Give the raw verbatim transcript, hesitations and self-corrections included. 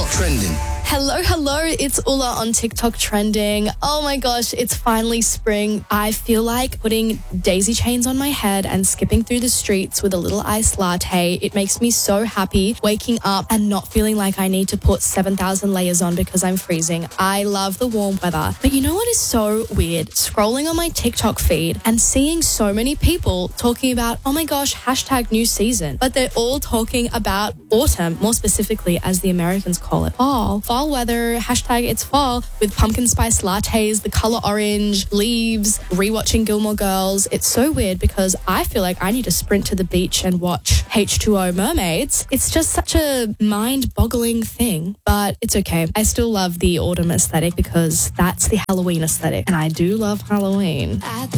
Trending. Hello, hello, it's Ula on TikTok Trending. Oh my gosh, it's finally spring. I feel like putting daisy chains on my head and skipping through the streets with a little iced latte. It makes me so happy waking up and not feeling like I need to put seven thousand layers on because I'm freezing. I love the warm weather. But you know what is so weird? Scrolling on my TikTok feed and seeing so many people talking about, oh my gosh, hashtag new season. But they're all talking about autumn, more specifically as the Americans call it, fall. Fall weather, hashtag it's fall, with pumpkin spice lattes, the color orange, leaves, rewatching Gilmore Girls. It's so weird because I feel like I need to sprint to the beach and watch H two O mermaids. It's just such a mind-boggling thing, but it's okay. I still love the autumn aesthetic because that's the Halloween aesthetic, and I do love Halloween.